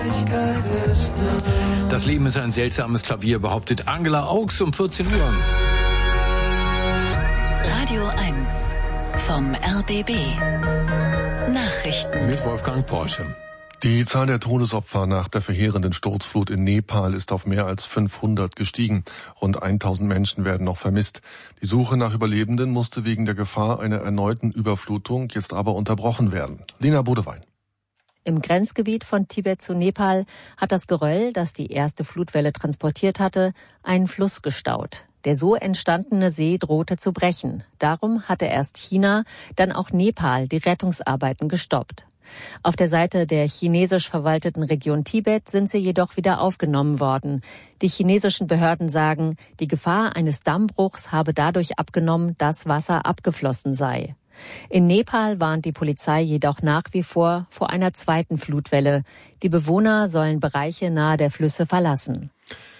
Das Leben ist ein seltsames Klavier, behauptet Angela Augs um 14 Uhr. Radio 1 vom RBB. Nachrichten mit Wolfgang Porsche. Die Zahl der Todesopfer nach der verheerenden Sturzflut in Nepal ist auf mehr als 500 gestiegen. Rund 1000 Menschen werden noch vermisst. Die Suche nach Überlebenden musste wegen der Gefahr einer erneuten Überflutung jetzt aber unterbrochen werden. Lena Bodewein. Im Grenzgebiet von Tibet zu Nepal hat das Geröll, das die erste Flutwelle transportiert hatte, einen Fluss gestaut. Der so entstandene See drohte zu brechen. Darum hatte erst China, dann auch Nepal die Rettungsarbeiten gestoppt. Auf der Seite der chinesisch verwalteten Region Tibet sind sie jedoch wieder aufgenommen worden. Die chinesischen Behörden sagen, die Gefahr eines Dammbruchs habe dadurch abgenommen, dass Wasser abgeflossen sei. In Nepal warnt die Polizei jedoch nach wie vor einer zweiten Flutwelle. Die Bewohner sollen Bereiche nahe der Flüsse verlassen.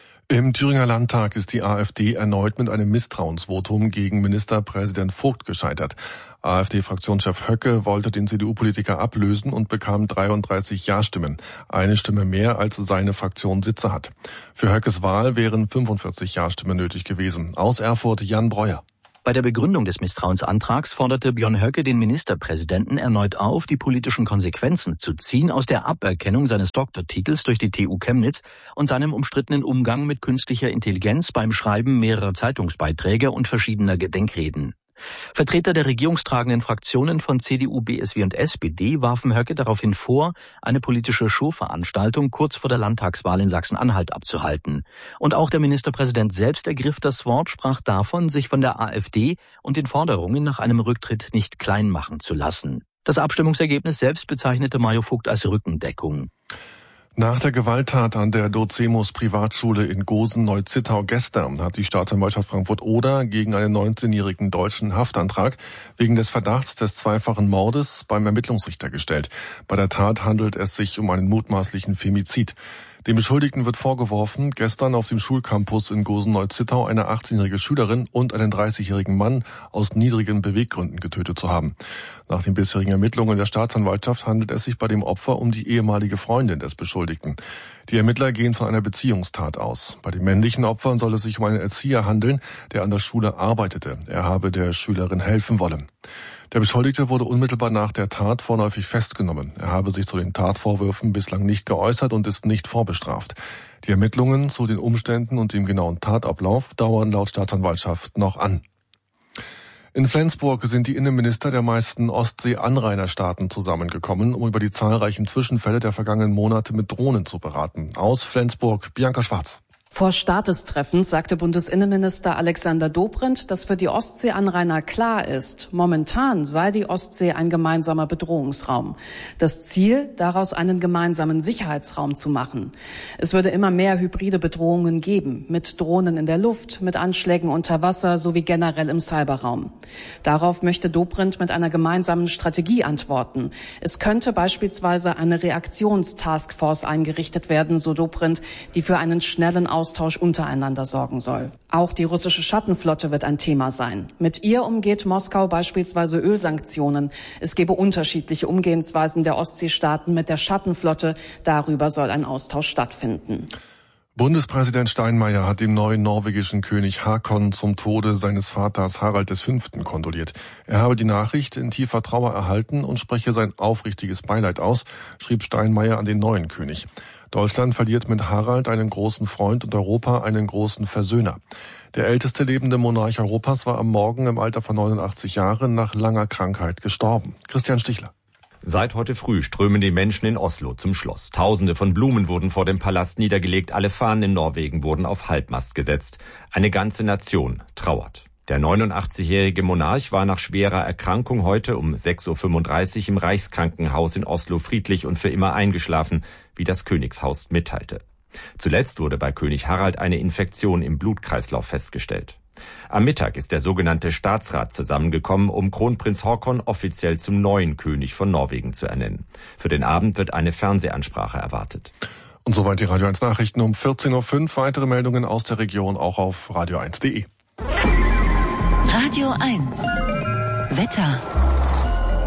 Im Thüringer Landtag ist die AfD erneut mit einem Misstrauensvotum gegen Ministerpräsident Vogt gescheitert. AfD-Fraktionschef Höcke wollte den CDU-Politiker ablösen und bekam 33 Ja-Stimmen. Eine Stimme mehr, als seine Fraktion Sitze hat. Für Höckes Wahl wären 45 Ja-Stimmen nötig gewesen. Aus Erfurt Jan Breuer. Bei der Begründung des Misstrauensantrags forderte Björn Höcke den Ministerpräsidenten erneut auf, die politischen Konsequenzen zu ziehen aus der Aberkennung seines Doktortitels durch die TU Chemnitz und seinem umstrittenen Umgang mit künstlicher Intelligenz beim Schreiben mehrerer Zeitungsbeiträge und verschiedener Gedenkreden. Vertreter der regierungstragenden Fraktionen von CDU, BSW und SPD warfen Höcke daraufhin vor, eine politische Showveranstaltung kurz vor der Landtagswahl in Sachsen-Anhalt abzuhalten. Und auch der Ministerpräsident selbst ergriff das Wort, sprach davon, sich von der AfD und den Forderungen nach einem Rücktritt nicht klein machen zu lassen. Das Abstimmungsergebnis selbst bezeichnete Mario Vogt als Rückendeckung. Nach der Gewalttat an der Docemus Privatschule in Gosen-Neuzittau gestern hat die Staatsanwaltschaft Frankfurt-Oder gegen einen 19-jährigen Deutschen Haftantrag wegen des Verdachts des zweifachen Mordes beim Ermittlungsrichter gestellt. Bei der Tat handelt es sich um einen mutmaßlichen Femizid. Dem Beschuldigten wird vorgeworfen, gestern auf dem Schulcampus in Gosen-Neuzittau eine 18-jährige Schülerin und einen 30-jährigen Mann aus niedrigen Beweggründen getötet zu haben. Nach den bisherigen Ermittlungen der Staatsanwaltschaft handelt es sich bei dem Opfer um die ehemalige Freundin des Beschuldigten. Die Ermittler gehen von einer Beziehungstat aus. Bei den männlichen Opfern soll es sich um einen Erzieher handeln, der an der Schule arbeitete. Er habe der Schülerin helfen wollen. Der Beschuldigte wurde unmittelbar nach der Tat vorläufig festgenommen. Er habe sich zu den Tatvorwürfen bislang nicht geäußert und ist nicht vorbestraft. Die Ermittlungen zu den Umständen und dem genauen Tatablauf dauern laut Staatsanwaltschaft noch an. In Flensburg sind die Innenminister der meisten Ostsee-Anrainerstaaten zusammengekommen, um über die zahlreichen Zwischenfälle der vergangenen Monate mit Drohnen zu beraten. Aus Flensburg, Bianca Schwarz. Vor Start des Treffens sagte Bundesinnenminister Alexander Dobrindt, dass für die Ostseeanrainer klar ist, momentan sei die Ostsee ein gemeinsamer Bedrohungsraum. Das Ziel, daraus einen gemeinsamen Sicherheitsraum zu machen. Es würde immer mehr hybride Bedrohungen geben, mit Drohnen in der Luft, mit Anschlägen unter Wasser sowie generell im Cyberraum. Darauf möchte Dobrindt mit einer gemeinsamen Strategie antworten. Es könnte beispielsweise eine Reaktionstaskforce eingerichtet werden, so Dobrindt, die für einen schnellen Austausch untereinander sorgen soll. Auch die russische Schattenflotte wird ein Thema sein. Mit ihr umgeht Moskau beispielsweise Ölsanktionen. Es gebe unterschiedliche Umgehensweisen der Ostseestaaten mit der Schattenflotte. Darüber soll ein Austausch stattfinden. Bundespräsident Steinmeier hat dem neuen norwegischen König Haakon zum Tode seines Vaters Harald V. kondoliert. Er habe die Nachricht in tiefer Trauer erhalten und spreche sein aufrichtiges Beileid aus, schrieb Steinmeier an den neuen König. Deutschland verliert mit Harald einen großen Freund und Europa einen großen Versöhner. Der älteste lebende Monarch Europas war am Morgen im Alter von 89 Jahren nach langer Krankheit gestorben. Christian Stichler. Seit heute früh strömen die Menschen in Oslo zum Schloss. Tausende von Blumen wurden vor dem Palast niedergelegt, alle Fahnen in Norwegen wurden auf Halbmast gesetzt. Eine ganze Nation trauert. Der 89-jährige Monarch war nach schwerer Erkrankung heute um 6.35 Uhr im Reichskrankenhaus in Oslo friedlich und für immer eingeschlafen, wie das Königshaus mitteilte. Zuletzt wurde bei König Harald eine Infektion im Blutkreislauf festgestellt. Am Mittag ist der sogenannte Staatsrat zusammengekommen, um Kronprinz Haakon offiziell zum neuen König von Norwegen zu ernennen. Für den Abend wird eine Fernsehansprache erwartet. Und soweit die Radio 1 Nachrichten um 14.05 Uhr. Weitere Meldungen aus der Region auch auf radio1.de. Radio 1 Wetter.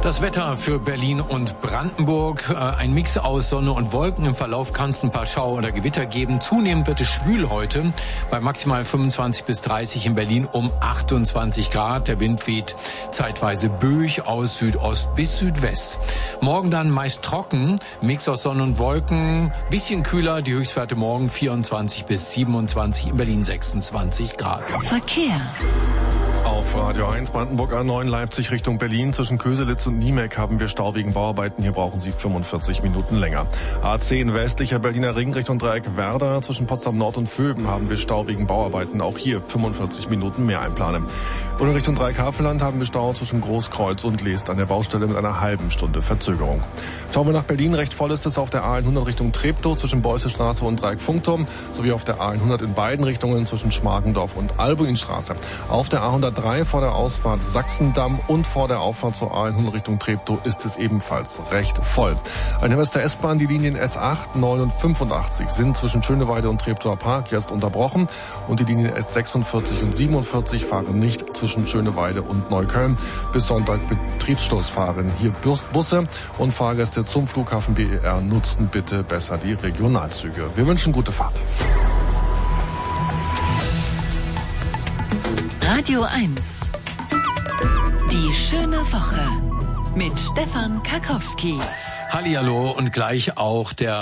Das Wetter für Berlin und Brandenburg. Ein Mix aus Sonne und Wolken. Im Verlauf kann es ein paar Schauer oder Gewitter geben. Zunehmend wird es schwül heute. Bei maximal 25 bis 30 in Berlin um 28 Grad. Der Wind weht zeitweise böig aus Südost bis Südwest. Morgen dann meist trocken. Mix aus Sonne und Wolken. Bisschen kühler. Die Höchstwerte morgen 24 bis 27. In Berlin 26 Grad. Verkehr. Auf Radio 1 Brandenburg A9 Leipzig Richtung Berlin. Zwischen Köselitz und Niemek haben wir Stau wegen Bauarbeiten. Hier brauchen Sie 45 Minuten länger. A10 westlicher Berliner Ring Richtung Dreieck Werder. Zwischen Potsdam Nord und Vöben haben wir Stau wegen Bauarbeiten. Auch hier 45 Minuten mehr einplanen. Und in Richtung Dreieck Havelland haben wir Stau zwischen Großkreuz und Leest an der Baustelle mit einer halben Stunde Verzögerung. Schauen wir nach Berlin. Recht voll ist es auf der A100 Richtung Treptow zwischen Beutzestraße und Dreieck Funkturm sowie auf der A100 in beiden Richtungen zwischen Schmargendorf und Albuinstraße. Auf der A103 vor der Ausfahrt Sachsendamm und vor der Auffahrt zur A100 Richtung Treptow ist es ebenfalls recht voll. Ein Hinweis der S-Bahn, die Linien S8, 9 und 85 sind zwischen Schöneweide und Treptower Park jetzt unterbrochen und die Linien S46 und 47 fahren nicht zwischen Schöneweide und Neukölln. Bis Sonntag Betriebsschluss fahren hier Busse und Fahrgäste zum Flughafen BER nutzen bitte besser die Regionalzüge. Wir wünschen gute Fahrt. Radio 1. Die schöne Woche mit Stefan Karkowski. Hallihallo und gleich auch der